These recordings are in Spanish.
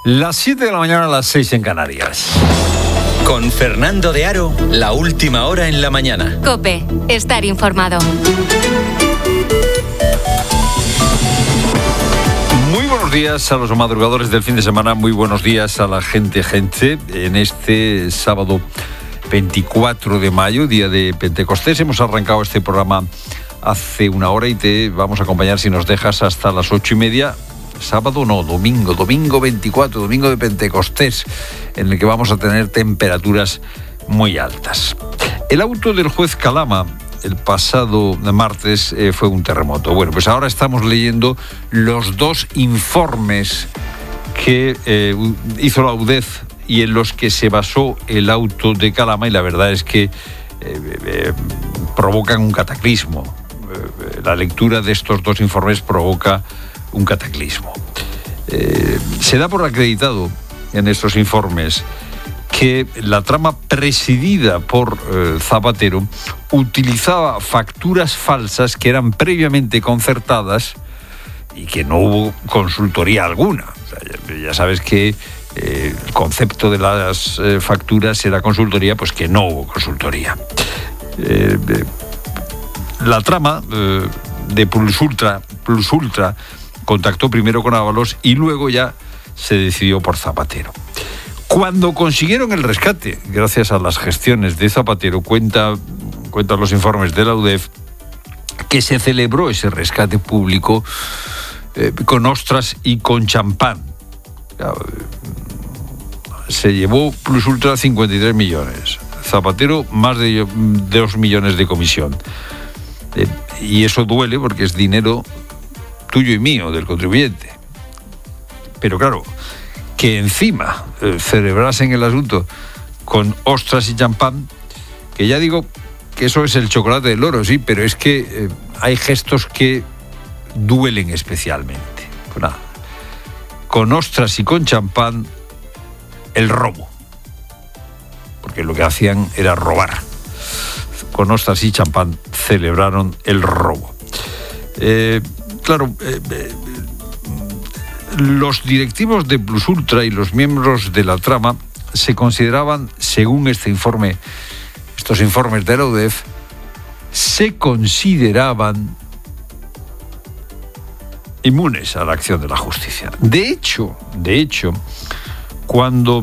Las 7 de la mañana, las 6 en Canarias. Con Fernando de Aro, la última hora en la mañana. COPE, estar informado. Muy buenos días a los madrugadores del fin de semana, muy buenos días a la gente. En este sábado 24 de mayo, día de Pentecostés, hemos arrancado este programa hace una hora y te vamos a acompañar, si nos dejas, hasta las 8:30. Sábado no, domingo 24, domingo de Pentecostés, en el que vamos a tener temperaturas muy altas. El auto del juez Calama el pasado martes fue un terremoto. Bueno, pues ahora estamos leyendo los dos informes que hizo la UDEF y en los que se basó el auto de Calama, y la verdad es que provocan un cataclismo. La lectura de estos dos informes provoca un cataclismo. Se da por acreditado en estos informes que la trama presidida por Zapatero utilizaba facturas falsas que eran previamente concertadas y que no hubo consultoría alguna. O sea, ya sabes que el concepto de las facturas era consultoría, pues que no hubo consultoría. La trama de Plus Ultra contactó primero con Ábalos y luego ya se decidió por Zapatero. Cuando consiguieron el rescate, gracias a las gestiones de Zapatero, cuentan los informes de la UDEF, que se celebró ese rescate público con ostras y con champán. Se llevó Plus Ultra 53 millones, Zapatero más de 2 millones de comisión. Y eso duele porque es dinero tuyo y mío, del contribuyente. Pero claro, que encima celebrasen el asunto con ostras y champán, que ya digo que eso es el chocolate del oro, sí, pero es que hay gestos que duelen especialmente. Pues nada, con ostras y con champán, el robo. Porque lo que hacían era robar. Con ostras y champán celebraron el robo. Los directivos de Plus Ultra y los miembros de la trama se consideraban, según estos informes de la UDEF, se consideraban inmunes a la acción de la justicia. De hecho, cuando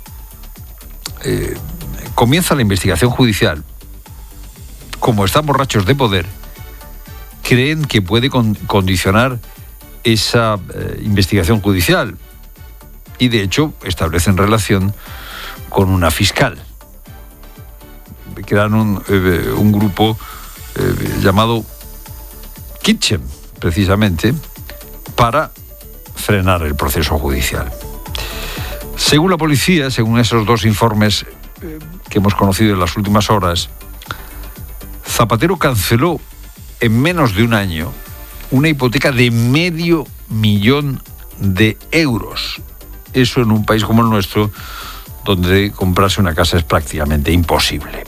comienza la investigación judicial, como están borrachos de poder, creen que puede condicionar esa investigación judicial y de hecho establecen relación con una fiscal. Crean un grupo llamado Kitchen, precisamente, para frenar el proceso judicial. Según la policía, según esos dos informes que hemos conocido en las últimas horas, Zapatero canceló en menos de un año una hipoteca de $500,000 de euros. Eso en un país como el nuestro, donde comprarse una casa es prácticamente imposible.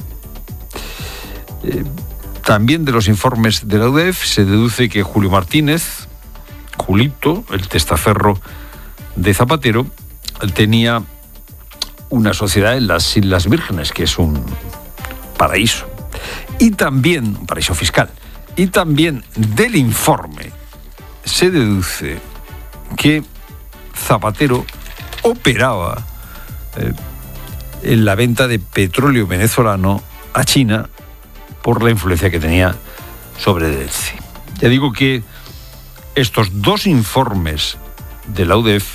También de los informes de la UDEF se deduce que Julio Martínez, Julito, el testaferro de Zapatero, tenía una sociedad en las Islas Vírgenes, que es un paraíso. Y también un paraíso fiscal. Y también del informe se deduce que Zapatero operaba en la venta de petróleo venezolano a China por la influencia que tenía sobre Delci. Ya digo que estos dos informes de la UDEF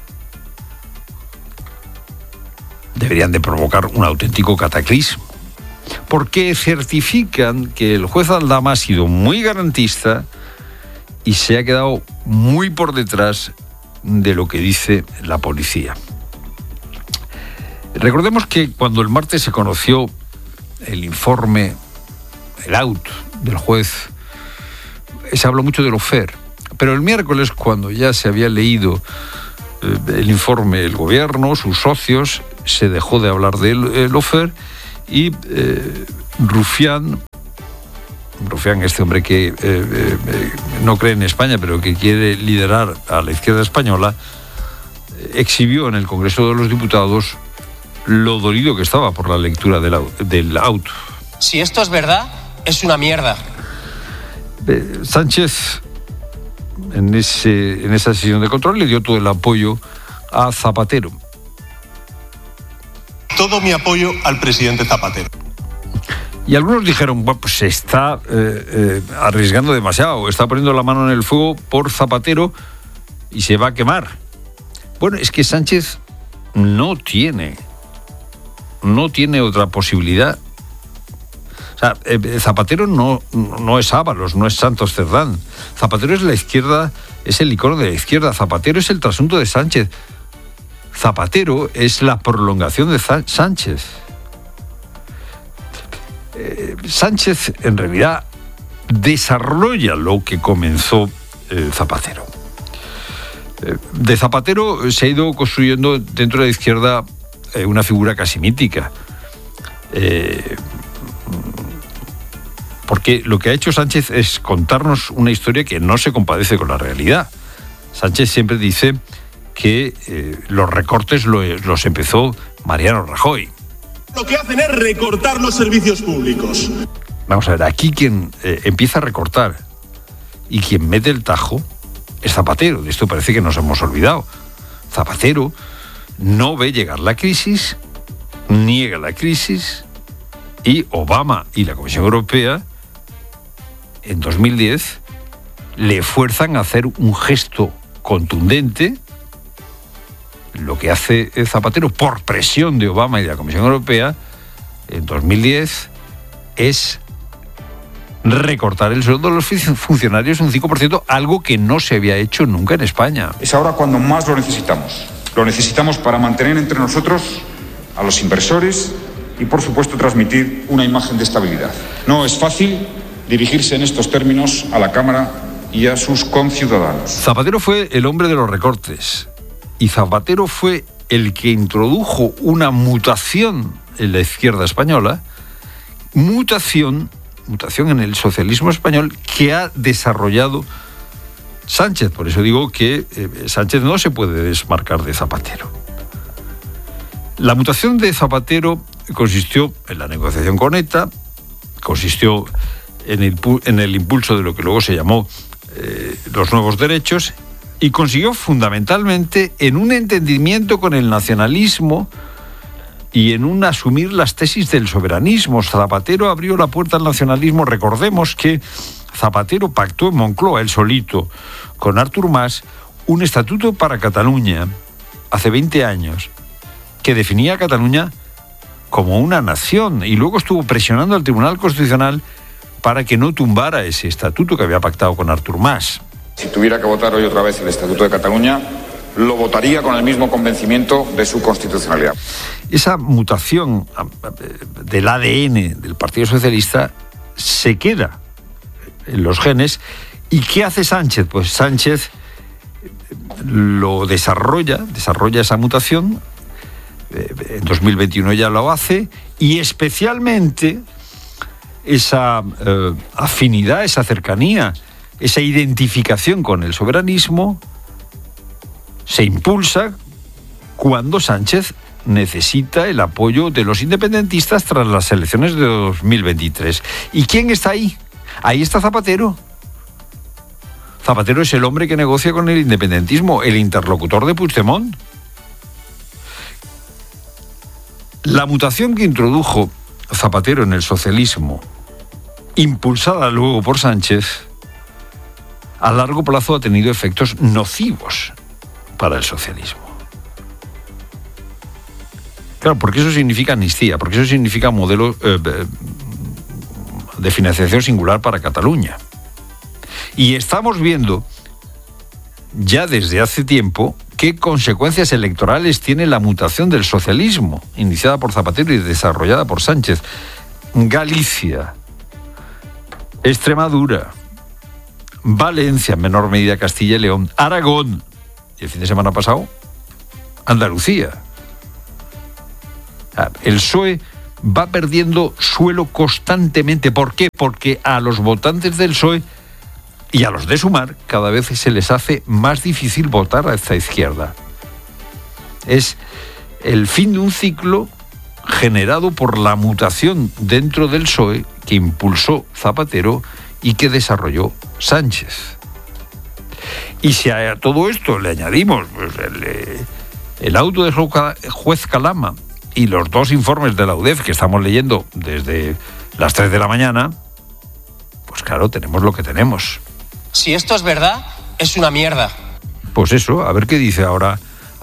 deberían de provocar un auténtico cataclismo, porque certifican que el juez Aldama ha sido muy garantista y se ha quedado muy por detrás de lo que dice la policía. Recordemos que cuando el martes se conoció el informe, el auto del juez, se habló mucho de Lofer, pero el miércoles, cuando ya se había leído el informe, el gobierno, sus socios, se dejó de hablar de Lofer y Rufián, este hombre que no cree en España, pero que quiere liderar a la izquierda española, exhibió en el Congreso de los Diputados lo dolido que estaba por la lectura del auto. Si esto es verdad, es una mierda. Sánchez, en esa sesión de control, le dio todo el apoyo a Zapatero. Todo mi apoyo al presidente Zapatero. Y algunos dijeron, bueno, pues se está arriesgando demasiado, está poniendo la mano en el fuego por Zapatero y se va a quemar. Bueno, es que Sánchez no tiene otra posibilidad. O sea, Zapatero no es Ábalos, no es Santos Cerdán. Zapatero es la izquierda, es el icono de la izquierda. Zapatero es el trasunto de Sánchez. Zapatero es la prolongación de Sánchez. Sánchez, en realidad, desarrolla lo que comenzó Zapatero. De Zapatero se ha ido construyendo dentro de la izquierda una figura casi mítica. Porque lo que ha hecho Sánchez es contarnos una historia que no se compadece con la realidad. Sánchez siempre dice que los recortes los empezó Mariano Rajoy. Lo que hacen es recortar los servicios públicos. Vamos a ver, aquí quien empieza a recortar y quien mete el tajo es Zapatero. De esto parece que nos hemos olvidado. Zapatero no ve llegar la crisis, niega la crisis, y Obama y la Comisión Europea en 2010 le fuerzan a hacer un gesto contundente. Lo que hace Zapatero, por presión de Obama y de la Comisión Europea, en 2010, es recortar el sueldo de los funcionarios un 5%, algo que no se había hecho nunca en España. Es ahora cuando más lo necesitamos. Lo necesitamos para mantener entre nosotros a los inversores y, por supuesto, transmitir una imagen de estabilidad. No es fácil dirigirse en estos términos a la Cámara y a sus conciudadanos. Zapatero fue el hombre de los recortes. Y Zapatero fue el que introdujo una mutación en la izquierda española, mutación en el socialismo español que ha desarrollado Sánchez. Por eso digo que Sánchez no se puede desmarcar de Zapatero. La mutación de Zapatero consistió en la negociación con ETA, consistió en el impulso de lo que luego se llamó los nuevos derechos, y consiguió fundamentalmente en un entendimiento con el nacionalismo y en un asumir las tesis del soberanismo. Zapatero abrió la puerta al nacionalismo. Recordemos que Zapatero pactó en Moncloa, él solito, con Artur Mas, un estatuto para Cataluña, hace 20 años, que definía a Cataluña como una nación, y luego estuvo presionando al Tribunal Constitucional para que no tumbara ese estatuto que había pactado con Artur Mas. Si tuviera que votar hoy otra vez el Estatuto de Cataluña, lo votaría con el mismo convencimiento de su constitucionalidad. Esa mutación del ADN del Partido Socialista se queda en los genes. ¿Y qué hace Sánchez? Pues Sánchez lo desarrolla esa mutación. En 2021 ya lo hace, y especialmente esa afinidad, esa cercanía, esa identificación con el soberanismo se impulsa cuando Sánchez necesita el apoyo de los independentistas tras las elecciones de 2023. ¿Y quién está ahí? Ahí está Zapatero. Zapatero es el hombre que negocia con el independentismo, el interlocutor de Puigdemont. La mutación que introdujo Zapatero en el socialismo, impulsada luego por Sánchez, a largo plazo ha tenido efectos nocivos para el socialismo. Claro, porque eso significa amnistía, porque eso significa modelo de financiación singular para Cataluña. Y estamos viendo ya desde hace tiempo qué consecuencias electorales tiene la mutación del socialismo, iniciada por Zapatero y desarrollada por Sánchez. Galicia, Extremadura, Valencia, en menor medida Castilla y León, Aragón, y el fin de semana pasado, Andalucía. El PSOE va perdiendo suelo constantemente. ¿Por qué? Porque a los votantes del PSOE y a los de Sumar cada vez se les hace más difícil votar a esta izquierda. Es el fin de un ciclo generado por la mutación dentro del PSOE que impulsó Zapatero y que desarrolló Sánchez. Y si a todo esto le añadimos pues, el auto del juez Calama y los 2 informes de la UDEF que estamos leyendo desde las 3 de la mañana, pues claro, tenemos lo que tenemos. Si esto es verdad, es una mierda. Pues eso, a ver qué dice ahora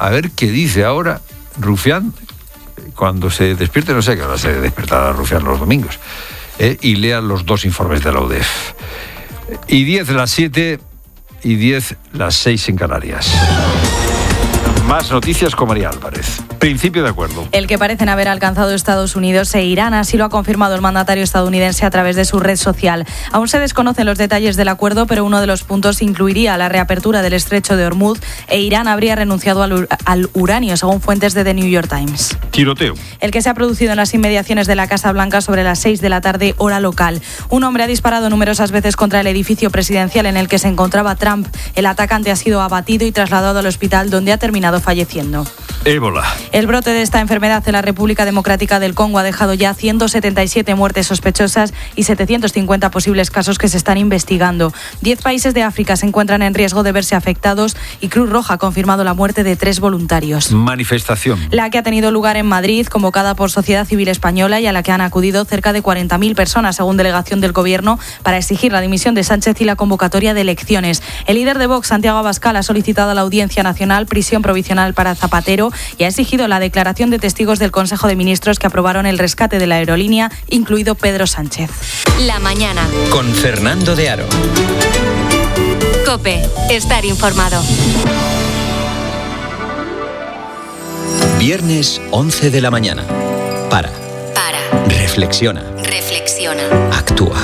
Rufián cuando se despierte, no sé qué hora se despertará Rufián los domingos, y lea los 2 informes de la UDEF. Y 10 las 7 y 10 las 6 en Canarias. Más noticias con María Álvarez. Principio de acuerdo. El que parecen haber alcanzado Estados Unidos e Irán, así lo ha confirmado el mandatario estadounidense a través de su red social. Aún se desconocen los detalles del acuerdo, pero uno de los puntos incluiría la reapertura del estrecho de Hormuz e Irán habría renunciado al uranio, según fuentes de The New York Times. Tiroteo. El que se ha producido en las inmediaciones de la Casa Blanca sobre las 6 de la tarde, hora local. Un hombre ha disparado numerosas veces contra el edificio presidencial en el que se encontraba Trump. El atacante ha sido abatido y trasladado al hospital, donde ha terminado falleciendo. Ébola. El brote de esta enfermedad en la República Democrática del Congo ha dejado ya 177 muertes sospechosas y 750 posibles casos que se están investigando. 10 países de África se encuentran en riesgo de verse afectados y Cruz Roja ha confirmado la muerte de 3 voluntarios. Manifestación. La que ha tenido lugar en Madrid, convocada por Sociedad Civil Española y a la que han acudido cerca de 40.000 personas, según delegación del Gobierno, para exigir la dimisión de Sánchez y la convocatoria de elecciones. El líder de Vox, Santiago Abascal, ha solicitado a la Audiencia Nacional prisión provisional para Zapatero y ha exigido la declaración de testigos del Consejo de Ministros que aprobaron el rescate de la aerolínea, incluido Pedro Sánchez. La mañana. Con Fernando de Aro. COPE. Estar informado. Viernes 11 de la mañana. Para. Reflexiona. Actúa.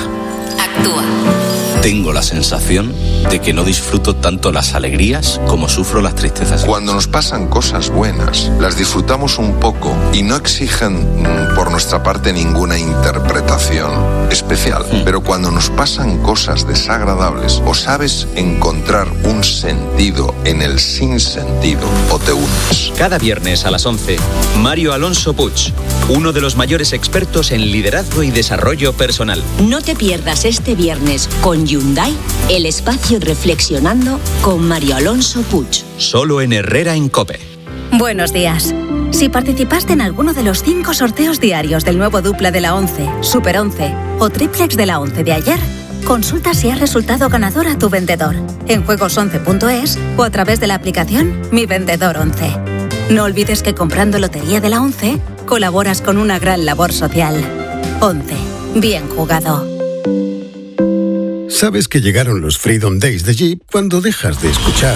Tengo la sensación de que no disfruto tanto las alegrías como sufro las tristezas. Cuando nos pasan cosas buenas, las disfrutamos un poco y no exigen por nuestra parte ninguna interpretación especial. Pero cuando nos pasan cosas desagradables, o sabes encontrar un sentido en el sinsentido o te hundes. Cada viernes a las 11, Mario Alonso Puig, uno de los mayores expertos en liderazgo y desarrollo personal. No te pierdas este viernes con Hyundai, el espacio Reflexionando con Mario Alonso Puig. Solo en Herrera en COPE. Buenos días. Si participaste en alguno de los 5 sorteos diarios del nuevo Dupla de la 11, Super 11 o Triplex de la 11 de ayer, consulta si has resultado ganador a tu vendedor en juegos11.es o a través de la aplicación Mi Vendedor 11. No olvides que comprando Lotería de la 11 colaboras con una gran labor social. 11. Bien jugado. Sabes que llegaron los Freedom Days de Jeep cuando dejas de escuchar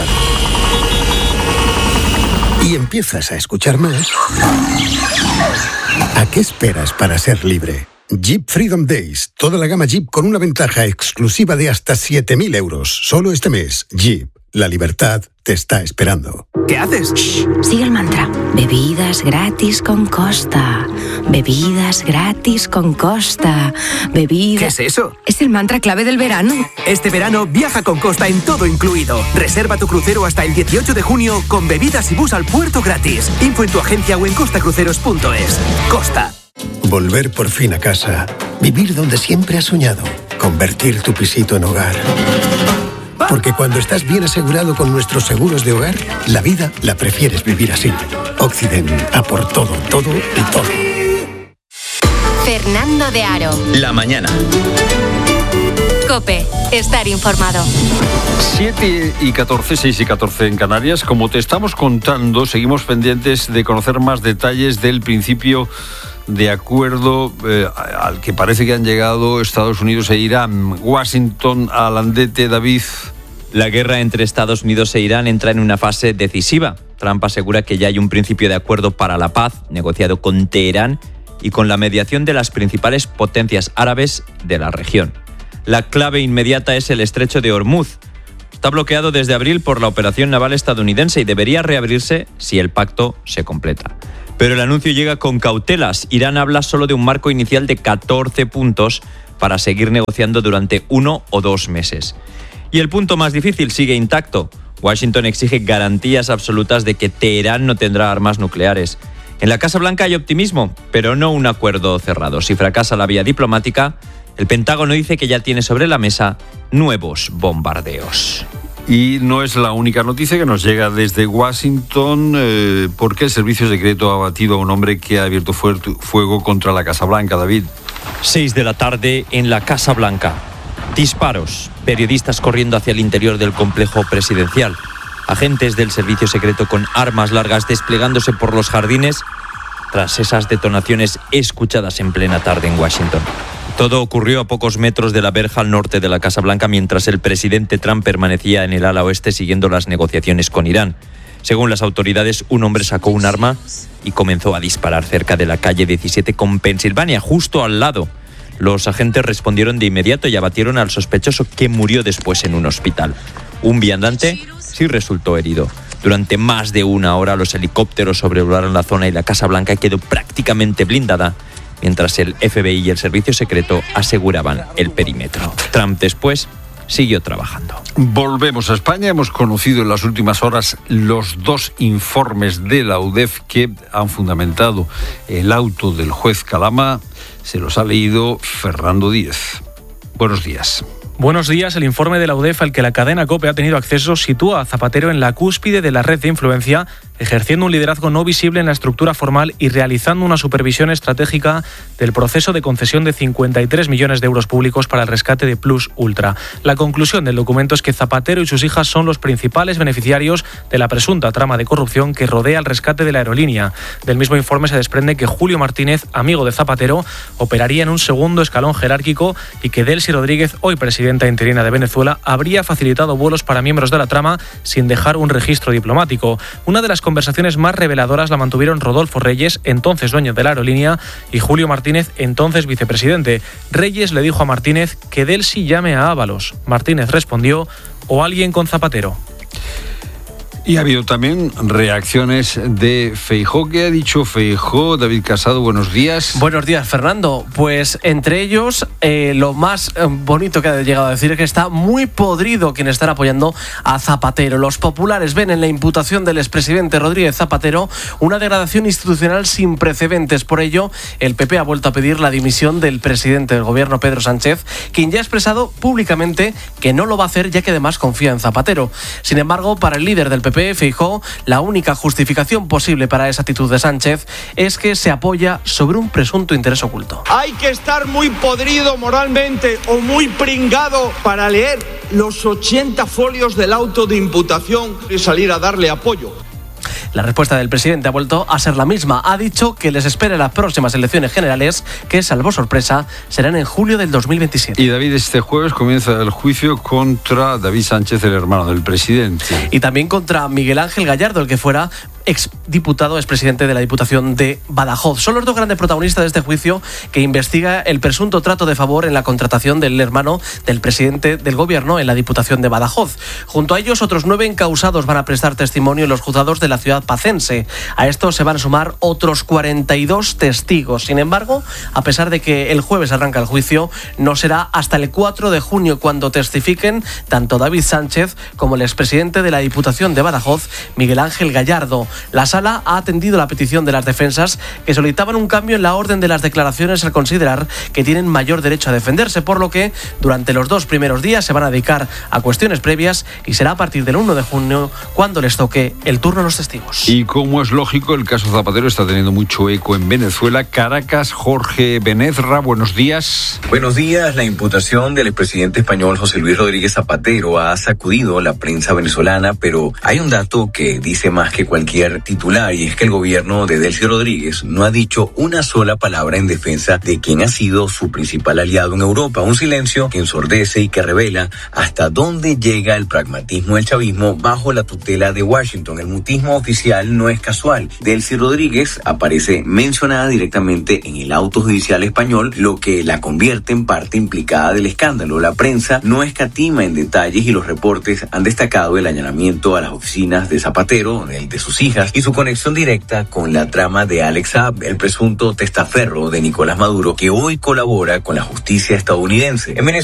y empiezas a escuchar más. ¿A qué esperas para ser libre? Jeep Freedom Days. Toda la gama Jeep con una ventaja exclusiva de hasta 7.000 euros. Solo este mes. Jeep. La libertad te está esperando. ¿Qué haces? Shh, sigue el mantra. Bebidas gratis con Costa. Bebidas gratis con Costa. Bebidas... ¿Qué es eso? Es el mantra clave del verano. Este verano viaja con Costa en todo incluido. Reserva tu crucero hasta el 18 de junio con bebidas y bus al puerto gratis. Info en tu agencia o en costacruceros.es. Costa. Volver por fin a casa. Vivir donde siempre has soñado. Convertir tu pisito en hogar. Porque cuando estás bien asegurado con nuestros seguros de hogar, la vida la prefieres vivir así. Occident, a por todo, todo y todo. Fernando de Aro. La mañana. COPE. Estar informado. 7 y 14, 6 y 14 en Canarias. Como te estamos contando, seguimos pendientes de conocer más detalles del principio de acuerdo al que parece que han llegado Estados Unidos e Irán. Washington, Alandete, David. La guerra entre Estados Unidos e Irán entra en una fase decisiva. Trump asegura que ya hay un principio de acuerdo para la paz, negociado con Teherán y con la mediación de las principales potencias árabes de la región. La clave inmediata es el estrecho de Hormuz. Está bloqueado desde abril por la operación naval estadounidense y debería reabrirse si el pacto se completa. Pero el anuncio llega con cautelas. Irán habla solo de un marco inicial de 14 puntos para seguir negociando durante 1 o 2 meses. Y el punto más difícil sigue intacto. Washington exige garantías absolutas de que Teherán no tendrá armas nucleares. En la Casa Blanca hay optimismo, pero no un acuerdo cerrado. Si fracasa la vía diplomática, el Pentágono dice que ya tiene sobre la mesa nuevos bombardeos. Y no es la única noticia que nos llega desde Washington, porque el servicio secreto ha abatido a un hombre que ha abierto fuego contra la Casa Blanca. David. 6 de la tarde en la Casa Blanca. Disparos, periodistas corriendo hacia el interior del complejo presidencial. Agentes del servicio secreto con armas largas desplegándose por los jardines tras esas detonaciones escuchadas en plena tarde en Washington. Todo ocurrió a pocos metros de la verja al norte de la Casa Blanca mientras el presidente Trump permanecía en el ala oeste siguiendo las negociaciones con Irán. Según las autoridades, un hombre sacó un arma y comenzó a disparar cerca de la calle 17 con Pensilvania, justo al lado. Los agentes respondieron de inmediato y abatieron al sospechoso, que murió después en un hospital. Un viandante sí resultó herido. Durante más de una hora los helicópteros sobrevolaron la zona y la Casa Blanca quedó prácticamente blindada, mientras el FBI y el servicio secreto aseguraban el perímetro. Trump después siguió trabajando. Volvemos a España. Hemos conocido en las últimas horas los 2 informes de la UDEF que han fundamentado el auto del juez Calama. Se los ha leído Fernando Díez. Buenos días. Buenos días. El informe de la UDEF al que la cadena COPE ha tenido acceso sitúa a Zapatero en la cúspide de la red de influencia, ejerciendo un liderazgo no visible en la estructura formal y realizando una supervisión estratégica del proceso de concesión de 53 millones de euros públicos para el rescate de Plus Ultra. La conclusión del documento es que Zapatero y sus hijas son los principales beneficiarios de la presunta trama de corrupción que rodea el rescate de la aerolínea. Del mismo informe se desprende que Julio Martínez, amigo de Zapatero, operaría en un segundo escalón jerárquico y que Delcy Rodríguez, hoy presidenta interina de Venezuela, habría facilitado vuelos para miembros de la trama sin dejar un registro diplomático. Una de las conversaciones más reveladoras la mantuvieron Rodolfo Reyes, entonces dueño de la aerolínea, y Julio Martínez, entonces vicepresidente. Reyes le dijo a Martínez que Delcy llame a Ábalos. Martínez respondió: o alguien con Zapatero. Y ha habido también reacciones de Feijóo. ¿Qué ha dicho Feijóo? David Casado, buenos días. Buenos días, Fernando. Pues entre ellos, lo más bonito que ha llegado a decir es que está muy podrido quienes están apoyando a Zapatero. Los populares ven en la imputación del expresidente Rodríguez Zapatero una degradación institucional sin precedentes. Por ello, el PP ha vuelto a pedir la dimisión del presidente del gobierno, Pedro Sánchez, quien ya ha expresado públicamente que no lo va a hacer, ya que además confía en Zapatero. Sin embargo, para el líder del PP, Feijóo, la única justificación posible para esa actitud de Sánchez es que se apoya sobre un presunto interés oculto. Hay que estar muy podrido moralmente o muy pringado para leer los 80 folios del auto de imputación y salir a darle apoyo. La respuesta del presidente ha vuelto a ser la misma. Ha dicho que les espera las próximas elecciones generales, que, salvo sorpresa, serán en julio del 2027. Y David, este jueves comienza el juicio contra David Sánchez, el hermano del presidente. Y también contra Miguel Ángel Gallardo, el que fuera exdiputado, expresidente de la Diputación de Badajoz. Son los 2 grandes protagonistas de este juicio que investiga el presunto trato de favor en la contratación del hermano del presidente del gobierno en la Diputación de Badajoz. Junto a ellos, otros 9 encausados van a prestar testimonio en los juzgados de la ciudad pacense. A esto se van a sumar otros 42 testigos. Sin embargo, a pesar de que el jueves arranca el juicio, no será hasta el 4 de junio cuando testifiquen tanto David Sánchez como el expresidente de la Diputación de Badajoz, Miguel Ángel Gallardo. La sala ha atendido la petición de las defensas, que solicitaban un cambio en la orden de las declaraciones al considerar que tienen mayor derecho a defenderse, por lo que durante los 2 primeros días se van a dedicar a cuestiones previas y será a partir del 1 de junio cuando les toque el turno a los testigos. Y como es lógico, el caso Zapatero está teniendo mucho eco en Venezuela. Caracas, Jorge Benezra, buenos días. Buenos días. La imputación del expresidente español José Luis Rodríguez Zapatero ha sacudido la prensa venezolana, pero hay un dato que dice más que cualquier titular, y es que el gobierno de Delcy Rodríguez no ha dicho una sola palabra en defensa de quien ha sido su principal aliado en Europa. Un silencio que ensordece y que revela hasta dónde llega el pragmatismo del chavismo bajo la tutela de Washington. El mutismo oficial no es casual. Delcy Rodríguez aparece mencionada directamente en el auto judicial español, lo que la convierte en parte implicada del escándalo. La prensa no escatima en detalles y los reportes han destacado el allanamiento a las oficinas de Zapatero, el de sus hijas, y su conexión directa con la trama de Alex Saab, el presunto testaferro de Nicolás Maduro, que hoy colabora con la justicia estadounidense. En Venezuela